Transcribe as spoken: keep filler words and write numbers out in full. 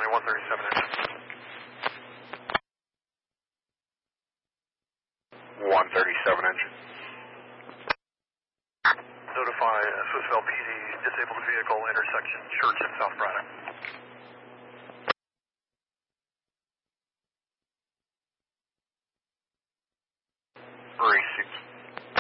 County, one thirty-seven engine. one thirty-seven engine. Notify Swissvale P D, disabled vehicle, intersection, Church and South Braddock. three six.